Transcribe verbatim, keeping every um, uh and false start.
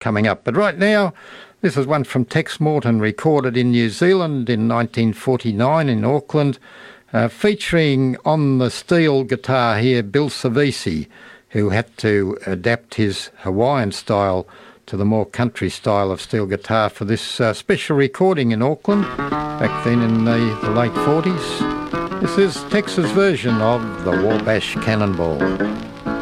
coming up. But right now, this is one from Tex Morton, recorded in New Zealand in nineteen forty-nine in Auckland, uh, featuring on the steel guitar here Bill Savisi, who had to adapt his Hawaiian style to the more country style of steel guitar for this uh, special recording in Auckland back then in the, the late forties. This is Tex's version of the Wabash Cannonball.